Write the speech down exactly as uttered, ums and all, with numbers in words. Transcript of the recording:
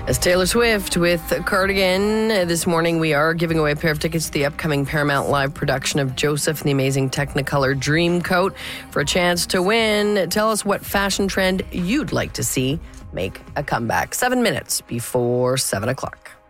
As Taylor Swift with Cardigan. This morning we are giving away a pair of tickets to the upcoming Paramount Live production of Joseph and the Amazing Technicolor Dreamcoat. For a chance to win, tell us what fashion trend you'd like to see make a comeback. Seven minutes before seven o'clock.